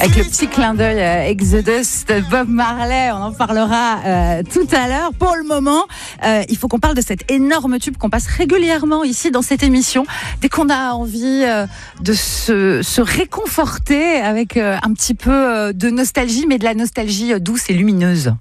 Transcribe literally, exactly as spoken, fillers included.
Avec le petit clin d'œil euh, Exodus de Bob Marley, on en parlera euh, tout à l'heure. Pour le moment, euh, il faut qu'on parle de cet énorme tube qu'on passe régulièrement ici dans cette émission. Dès qu'on a envie euh, de se, se réconforter avec euh, un petit peu euh, de nostalgie, mais de la nostalgie douce et lumineuse.